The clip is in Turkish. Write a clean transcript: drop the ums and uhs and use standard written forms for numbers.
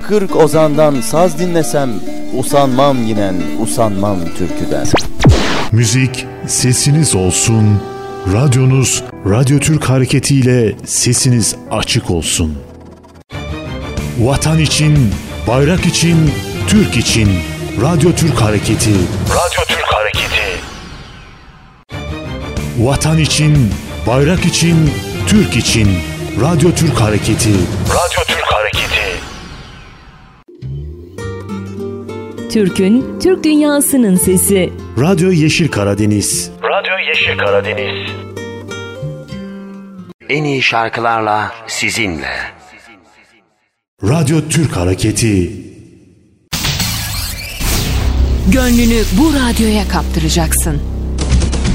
40 ozandan saz dinlesem, usanmam yinen, usanmam türküden. Müzik sesiniz olsun, radyonuz Radyo Türk Hareketi ile sesiniz açık olsun. Vatan için, bayrak için, Türk için Radyo Türk Hareketi. Radyo Türk Hareketi. Vatan için, bayrak için, Türk için Radyo Türk Hareketi. Radyo Türk Hareketi. Türk'ün, Türk dünyasının sesi. Radyo Yeşil Karadeniz. Radyo Yeşil Karadeniz. En iyi şarkılarla sizinle. Radyo Türk Hareketi. Gönlünü bu radyoya kaptıracaksın.